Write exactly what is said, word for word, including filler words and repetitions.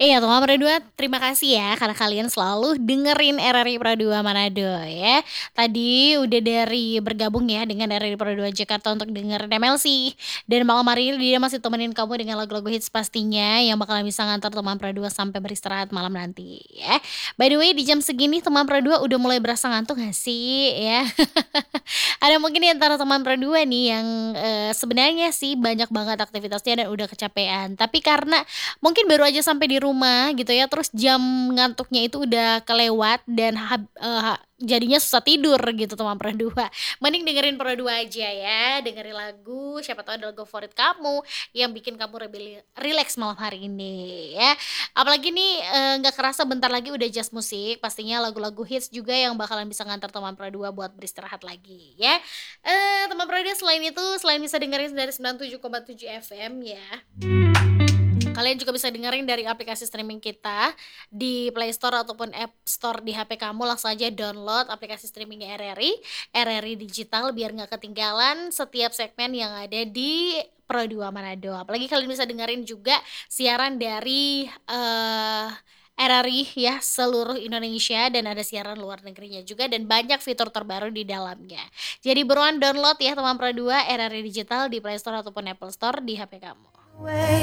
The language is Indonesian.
Iya, teman Pro dua terima kasih ya karena kalian selalu dengerin R R I Pro dua Manado ya. Tadi udah dari bergabung ya dengan R R I Pro dua Jakarta untuk dengerin M L C, dan malam hari ini dia masih temenin kamu dengan lagu-lagu hits pastinya yang bakalan bisa ngantar teman Pro dua sampai beristirahat malam nanti ya. By the way di jam segini teman Pro dua udah mulai berasa ngantuk nggak sih ya? Ada mungkin di antara teman Pro dua nih yang, eee, sebenarnya sih banyak banget aktivitasnya dan udah kecapean, tapi karena mungkin baru aja sampai di rumah gitu ya, terus jam ngantuknya itu udah kelewat dan hab eee, ha jadinya susah tidur gitu teman Pro dua. Mending dengerin Pro dua aja ya, dengerin lagu, siapa tahu ada lagu favorit kamu yang bikin kamu rebeli rileks malam hari ini ya. Apalagi nih, eee, nggak kerasa bentar lagi udah Jas Musik, pastinya lagu-lagu hits juga yang bakalan bisa ngantar teman Pro dua buat beristirahat lagi ya. Eee, teman Pro dua selain itu, selain bisa dengerin dari sembilan puluh tujuh koma tujuh F M ya, kalian juga bisa dengerin dari aplikasi streaming kita di Play Store ataupun App Store di H P kamu, langsung aja download aplikasi streamingnya R R I, R R I Digital biar nggak ketinggalan setiap segmen yang ada di Pro dua Manado. Apalagi kalian bisa dengerin juga siaran dari, eee, R R I ya seluruh Indonesia dan ada siaran luar negerinya juga dan banyak fitur terbaru di dalamnya. Jadi buruan download ya teman Pro dua R R I Digital di Play Store ataupun Apple Store di H P kamu.